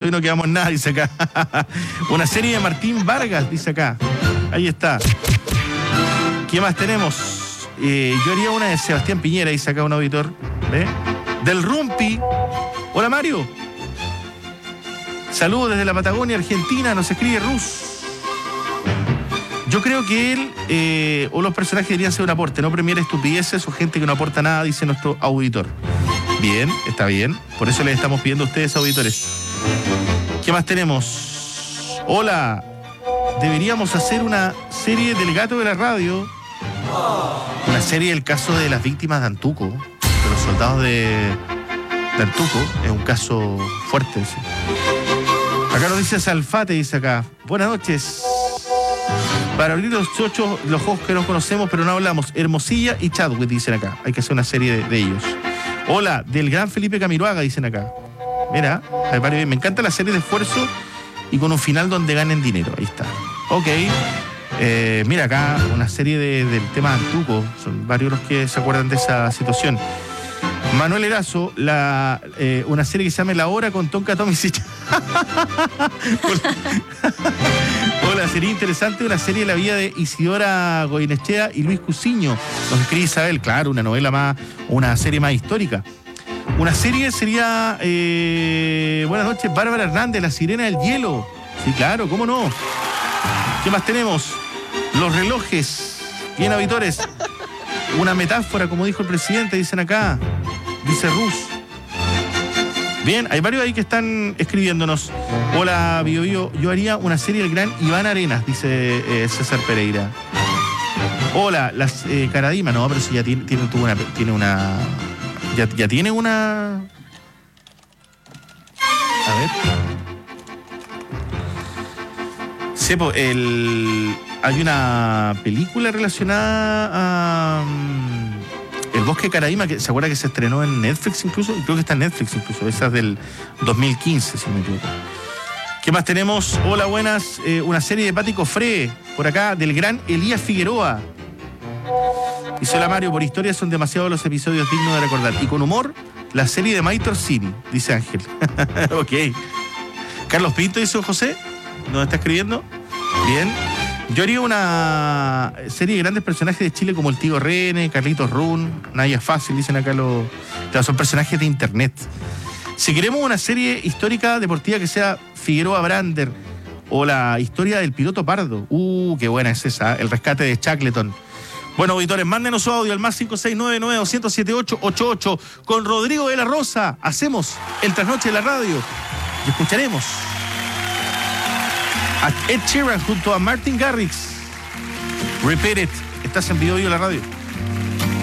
hoy no quedamos en nada, dice acá. Una serie de Martín Vargas, dice acá. Ahí está. ¿Qué más tenemos? Yo haría una de Sebastián Piñera, dice acá un auditor. ¿Ve? Del Rumpi. Hola, Mario. Saludos desde la Patagonia, Argentina. Nos escribe Rus. Yo creo que él o los personajes deberían ser un aporte, no premiar estupideces o gente que no aporta nada, dice nuestro auditor. Bien, está bien. Por eso les estamos pidiendo a ustedes, auditores. ¿Qué más tenemos? Hola. Deberíamos hacer una serie del gato de la radio. Una serie del caso de las víctimas de Antuco, de los soldados de Antuco. Es un caso fuerte. ¿Sí? Acá nos dice Salfate, dice acá. Buenas noches. Para abrir los ojos que nos conocemos pero no hablamos. Hermosilla y Chadwick, dicen acá. Hay que hacer una serie de ellos. Hola, del gran Felipe Camiroaga, dicen acá. Mira, me encanta la serie de esfuerzo y con un final donde ganen dinero. Ahí está. Ok. Mira acá, una serie del tema Antuco. Son varios los que se acuerdan de esa situación. Manuel Erazo, una serie que se llama La Hora con Tonka Tomisic. Hola, sería interesante una serie de la vida de Isidora Goinechea y Luis Cusiño. Nos escribe Isabel, claro, una novela más, una serie más histórica. Una serie sería, buenas noches, Bárbara Hernández, La Sirena del Hielo. Sí, claro, ¿cómo no? ¿Qué más tenemos? Los relojes. Bien, auditores. Una metáfora, como dijo el presidente, dicen acá. Dice Rus. Bien, hay varios ahí que están escribiéndonos. Hola, Bio Bio. Yo haría una serie del gran Iván Arenas, dice César Pereira. Hola, las Caradima. No, pero si ya tiene una. Ya tiene una. A ver. Sepo, hay una película relacionada a El Bosque de Caraíma, que se acuerda que se estrenó en Netflix incluso, creo que está en Netflix incluso, esa es del 2015, si no me equivoco. ¿Qué más tenemos? Hola, buenas, una serie de Pati Cofré, por acá, del gran Elías Figueroa. Dice hola Mario, por historia son demasiados los episodios dignos de recordar. Y con humor, la serie de Maitor Cini, dice Ángel. Ok. Carlos Pinto, dice José, ¿dónde está escribiendo? Bien. Yo haría una serie de grandes personajes de Chile como el Tío Rene, Carlitos Run, Naya Fácil, dicen acá Claro, son personajes de internet. Si queremos una serie histórica deportiva que sea Figueroa Brander o la historia del piloto Pardo. Qué buena es esa, el rescate de Shackleton. Bueno, auditores, mándenos su audio al más 569-900-7888. Con Rodrigo de la Rosa hacemos el trasnoche de la radio y escucharemos a Ed Sheeran junto a Martin Garrix. Repeat it. Estás en Bio Bio la radio.